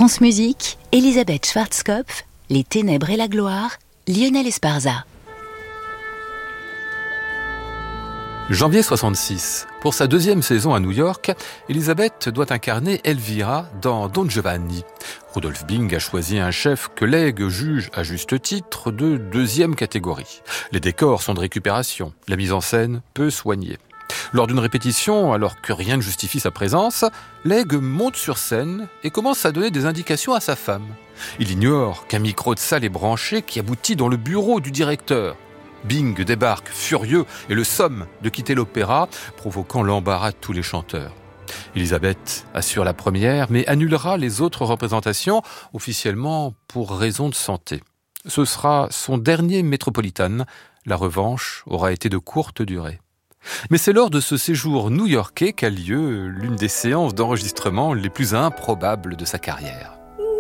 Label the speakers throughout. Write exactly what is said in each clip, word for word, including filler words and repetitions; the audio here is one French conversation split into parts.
Speaker 1: France Musique, Elisabeth Schwarzkopf, Les Ténèbres et la Gloire, Lionel Esparza.
Speaker 2: Janvier soixante-six. Pour sa deuxième saison à New York, Elisabeth doit incarner Elvira dans Don Giovanni. Rudolph Bing a choisi un chef que Legge juge à juste titre de deuxième catégorie. Les décors sont de récupération, la mise en scène peu soignée. Lors d'une répétition, alors que rien ne justifie sa présence, Legge monte sur scène et commence à donner des indications à sa femme. Il ignore qu'un micro de salle est branché qui aboutit dans le bureau du directeur. Bing débarque furieux et le somme de quitter l'opéra, provoquant l'embarras de tous les chanteurs. Elisabeth assure la première, mais annulera les autres représentations, officiellement pour raison de santé. Ce sera son dernier Metropolitan. La revanche aura été de courte durée. Mais c'est lors de ce séjour new-yorkais qu'a lieu l'une des séances d'enregistrement les plus improbables de sa carrière.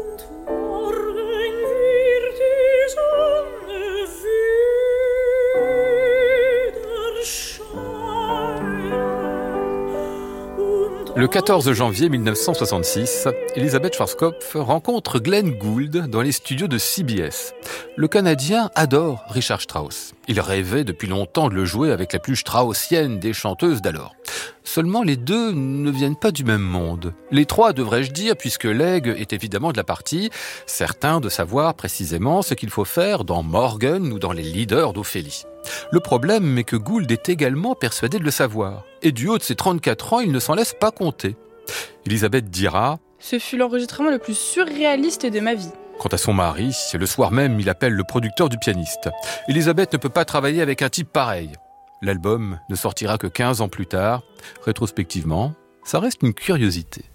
Speaker 2: Le quatorze janvier mille neuf cent soixante-six, Elisabeth Schwarzkopf rencontre Glenn Gould dans les studios de C B S. Le Canadien adore Richard Strauss. Il rêvait depuis longtemps de le jouer avec la plus straussienne des chanteuses d'alors. Seulement, les deux ne viennent pas du même monde. Les trois, devrais-je dire, puisque Legge est évidemment de la partie, certain de savoir précisément ce qu'il faut faire dans Morgan ou dans les leaders d'Ophélie. Le problème est que Gould est également persuadé de le savoir. Et du haut de ses trente-quatre ans, il ne s'en laisse pas compter. Elisabeth dira
Speaker 3: « Ce fut l'enregistrement le plus surréaliste de ma vie. »
Speaker 2: Quant à son mari, le soir même, il appelle le producteur du pianiste. Elisabeth ne peut pas travailler avec un type pareil. L'album ne sortira que quinze ans plus tard. Rétrospectivement, ça reste une curiosité.